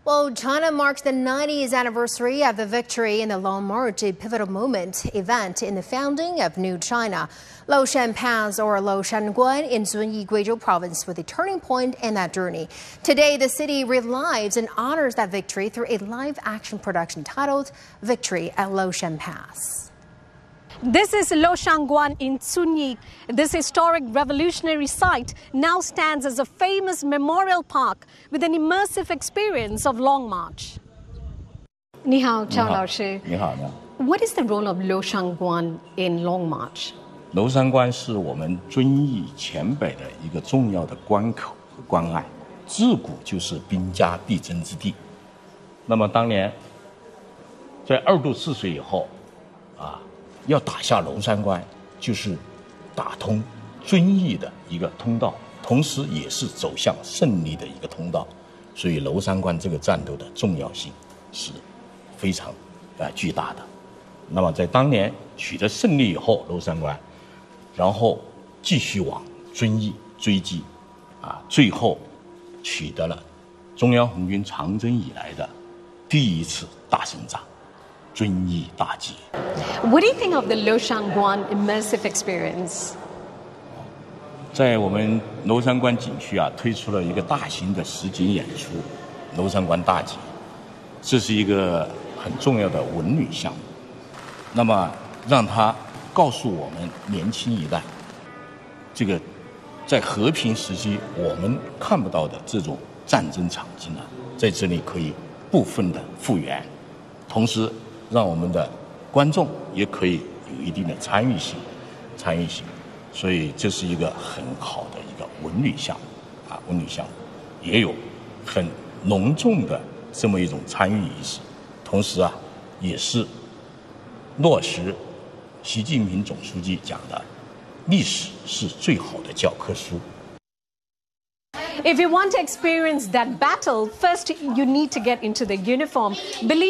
Well, China marks the 90th anniversary of the victory in the Long March, a pivotal event in the founding of New China. Loushan Pass, or Loushanguan, in Zunyi, Guizhou Province, was a turning point in that journey. Today, the city relives and honors that victory through a live-action production titled Victory at Loushan Pass. This is Loushanguan in Zunyi. This historic revolutionary site now stands as a famous memorial park with an immersive experience of Long March. 你好，赵老师。 你好。 What is the role of Loushanguan in Long March? 娄山关是我们遵义黔北的一个重要的关口和关隘，自古就是兵家必争之地。那么当年在2度泗水以后，要打下娄山关，就是打通遵义的一个通道，同时也是走向胜利的一个通道。所以娄山关这个战斗的重要性是非常巨大的。那么在当年取得胜利以后，娄山关，然后继续往遵义追击，最后取得了中央红军长征以来的第一次大胜仗。 遵义大捷。 What do you think of the Loushanguan immersive experience? 在我们娄山关景区推出了一个大型的实景演出《娄山关大捷》，这是一个很重要的文旅项目。那么，让它告诉我们年轻一代，这个在和平时期我们看不到的这种战争场景在这里可以部分的复原，同时。 让我们的观众也可以有一定的参与性，所以这是一个很好的一个文旅项目文旅项目也有很隆重的这么一种参与仪式，同时也是落实习近平总书记讲的，历史是最好的教科书。 If you want to experience that battle, first you need to get into the uniform.